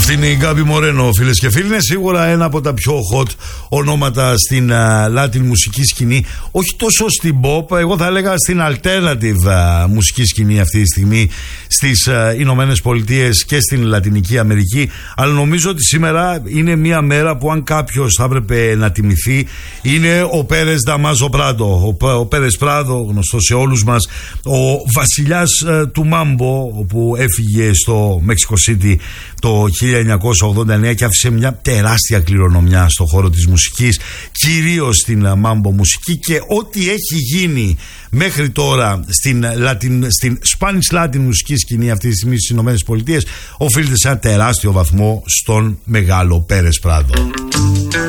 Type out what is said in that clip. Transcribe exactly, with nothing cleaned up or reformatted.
Στην Γκάμπι Μορένο, φίλες και φίλοι, είναι σίγουρα ένα από τα πιο hot ονόματα στην uh, Latin μουσική σκηνή. Όχι τόσο στην pop, εγώ θα έλεγα στην alternative uh, μουσική σκηνή αυτή τη στιγμή στις uh, Ηνωμένες Πολιτείες και στην Λατινική Αμερική. Αλλά νομίζω ότι σήμερα είναι μια μέρα που αν κάποιος θα έπρεπε να τιμηθεί, είναι ο Πέρες Νταμάζο Πράντο. Ο, ο Πέρες Πράντο, γνωστός σε όλους μας, ο βασιλιάς uh, του Μάμπο, που έφυγε στο Mexico City το χίλια εννιακόσια ογδόντα εννέα και άφησε μια τεράστια κληρονομιά στον χώρο της μουσικής, κυρίως στην μάμπο μουσική, και ό,τι έχει γίνει μέχρι τώρα στην, Latin, στην Spanish Latin μουσική σκηνή αυτή τη στιγμή στις Ηνωμένες Πολιτείες οφείλεται σε ένα τεράστιο βαθμό στον μεγάλο Πέρες Πράντο.